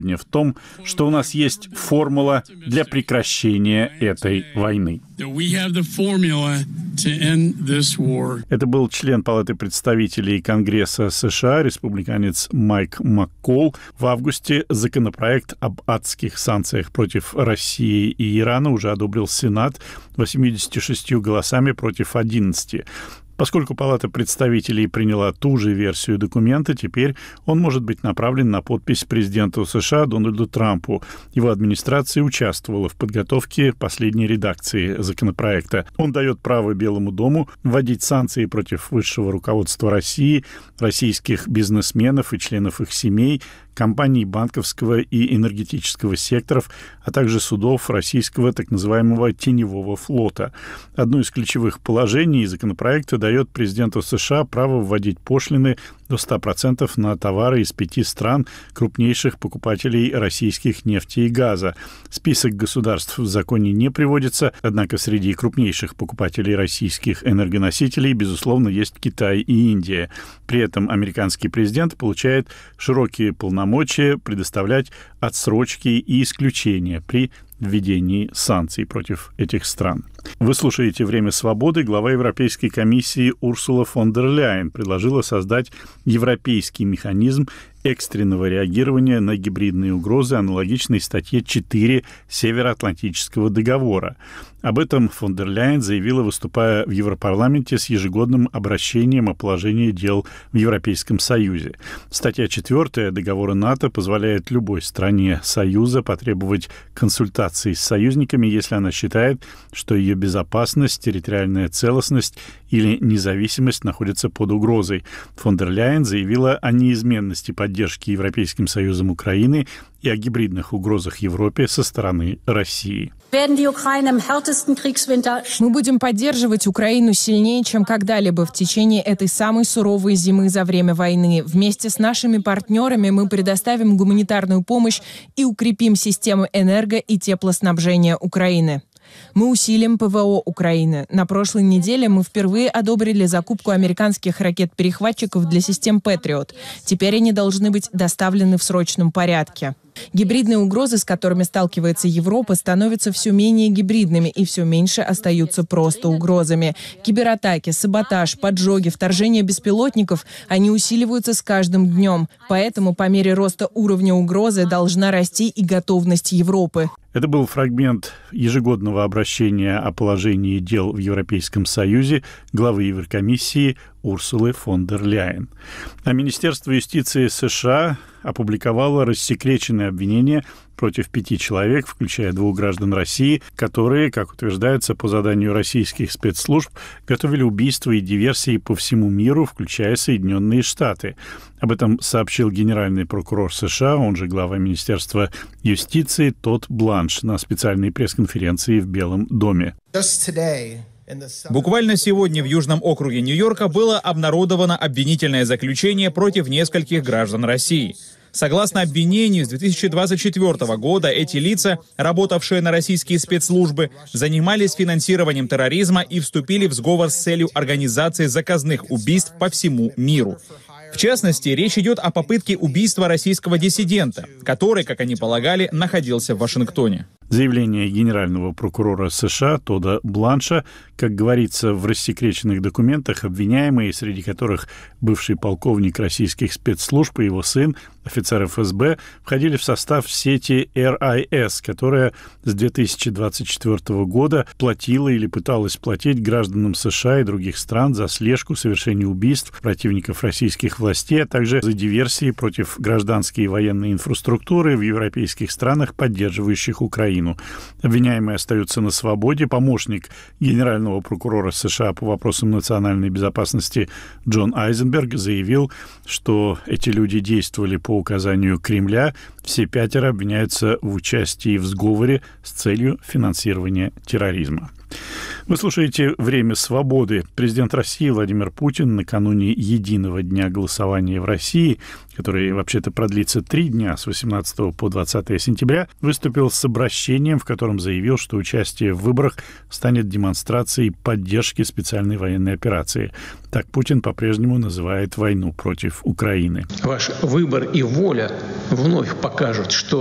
в том, что у нас есть формула для прекращения этой войны. Это был член Палаты представителей Конгресса США, республиканец Майк Маккол. В августе законопроект об адских санкциях против России и Ирана уже одобрил Сенат 86 голосами против 11. Поскольку Палата представителей приняла ту же версию документа, теперь он может быть направлен на подпись президенту США Дональду Трампу. Его администрация участвовала в подготовке последней редакции законопроекта. Он дает право Белому дому вводить санкции против высшего руководства России, российских бизнесменов и членов их семей, компаний банковского и энергетического секторов, а также судов российского так называемого теневого флота. Одно из ключевых положений законопроекта дает президенту США право вводить пошлины до 100% на товары из 5 стран, крупнейших покупателей российских нефти и газа. Список государств в законе не приводится, однако среди крупнейших покупателей российских энергоносителей, безусловно, есть Китай и Индия. При этом американский президент получает широкие полномочия предоставлять отсрочки и исключения при введении санкций против этих стран. Вы слушаете «Время свободы». Глава Европейской комиссии Урсула фон дер Ляйен предложила создать европейский механизм экстренного реагирования на гибридные угрозы, аналогичной статье 4 Североатлантического договора. Об этом фон дер Ляйен заявила, выступая в Европарламенте с ежегодным обращением о положении дел в Европейском Союзе. Статья 4 договора НАТО позволяет любой стране Союза потребовать консультаций с союзниками, если она считает, что ее безопасность, территориальная целостность или независимость находятся под угрозой. Фон дер Ляйен заявила о неизменности поддержки Европейским Союзом Украины и о гибридных угрозах Европе со стороны России. Мы будем поддерживать Украину сильнее, чем когда-либо в течение этой самой суровой зимы за время войны. Вместе с нашими партнерами мы предоставим гуманитарную помощь и укрепим систему энерго- и теплоснабжения Украины. Мы усилим ПВО Украины. На прошлой неделе мы впервые одобрили закупку американских ракет-перехватчиков для систем «Патриот». Теперь они должны быть доставлены в срочном порядке. Гибридные угрозы, с которыми сталкивается Европа, становятся все менее гибридными и все меньше остаются просто угрозами. Кибератаки, саботаж, поджоги, вторжение беспилотников – они усиливаются с каждым днем. Поэтому по мере роста уровня угрозы должна расти и готовность Европы. Это был фрагмент ежегодного обращения о положении дел в Европейском Союзе главы Еврокомиссии Урсулы фон дер Ляйен. А Министерство юстиции США опубликовало рассекреченное обвинение против 5 человек, включая 2 граждан России, которые, как утверждается по заданию российских спецслужб, готовили убийства и диверсии по всему миру, включая Соединенные Штаты. Об этом сообщил генеральный прокурор США, он же глава Министерства юстиции Тодд Бланш на специальной пресс-конференции в Белом доме. Буквально сегодня в Южном округе Нью-Йорка было обнародовано обвинительное заключение против нескольких граждан России. Согласно обвинению, с 2024 года эти лица, работавшие на российские спецслужбы, занимались финансированием терроризма и вступили в сговор с целью организации заказных убийств по всему миру. В частности, речь идет о попытке убийства российского диссидента, который, как они полагали, находился в Вашингтоне. Заявление генерального прокурора США Тодда Бланша, как говорится в рассекреченных документах, обвиняемые, среди которых бывший полковник российских спецслужб и его сын, офицер ФСБ, входили в состав сети RIS, которая с 2024 года платила или пыталась платить гражданам США и других стран за слежку, совершение убийств противников российских властей, а также за диверсии против гражданской и военной инфраструктуры в европейских странах, поддерживающих Украину. Обвиняемые остаются на свободе. Помощник генерального прокурора США по вопросам национальной безопасности Джон Айзенберг заявил, что эти люди действовали по указанию Кремля. Все 5 обвиняются в участии в сговоре с целью финансирования терроризма. Вы слушаете «Время свободы». Президент России Владимир Путин накануне единого дня голосования в России, который вообще-то продлится 3 дня, с 18 по 20 сентября, выступил с обращением, в котором заявил, что участие в выборах станет демонстрацией поддержки специальной военной операции. Так Путин по-прежнему называет войну против Украины. Ваш выбор и воля вновь покажут, что